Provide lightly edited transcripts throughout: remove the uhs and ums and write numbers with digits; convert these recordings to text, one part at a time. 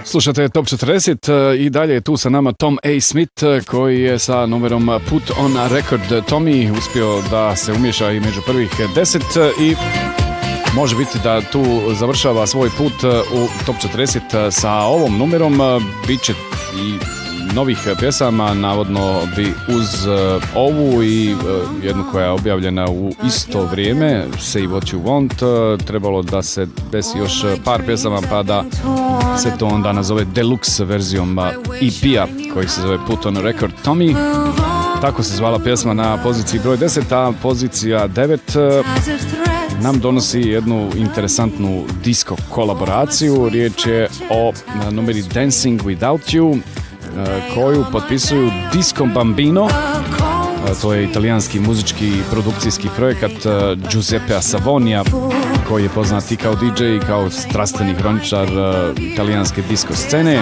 Slušate Top 40 i dalje je tu sa nama Tom A. Smith koji je sa numerom Put on Record. Tommy uspio da se umiješa i među prvih 10 i može biti da tu završava svoj put u Top 40 sa ovom numerom. Biće i novih pjesama, navodno bi uz ovu i jednu koja je objavljena u isto vrijeme, Say What You Want, trebalo da se desi još par pjesama pa da se to onda nazove deluxe verzijom EP-a koji se zove Put on Record. Tommy, tako se zvala pjesma na poziciji broj 10, a pozicija 9 nam donosi jednu interesantnu disco kolaboraciju. Riječ je o numeri Dancing Without You koju potpisuju Disco Bambino, to je italijanski muzički produkcijski projekat Giuseppea Savonija koji je poznat i kao DJ i kao strastveni hroničar italijanske disco scene.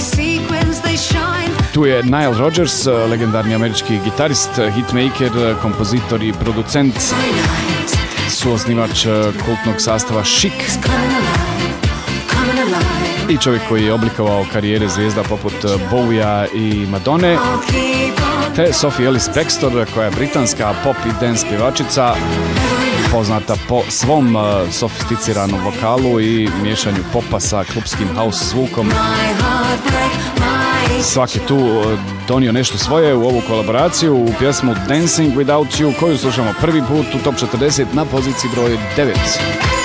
Tu je Nile Rodgers, legendarni američki gitarist, hitmaker, kompozitor i producent, suosnivač kultnog sastava Chic i čovjek koji je oblikovao karijere zvijezda poput Bowia i Madone, te Sophie Ellis-Bextor koja je britanska pop i dance pjevačica poznata po svom sofisticiranom vokalu i miješanju popa sa klupskim house zvukom. Svaki tu donio nešto svoje u ovu kolaboraciju u pjesmu Dancing Without You koju slušamo prvi put u Top 40 na poziciji broj 9.